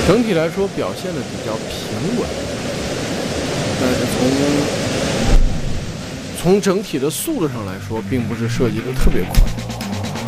整体来说表现的比较平稳，但是从整体的速度上来说，并不是设计的特别快。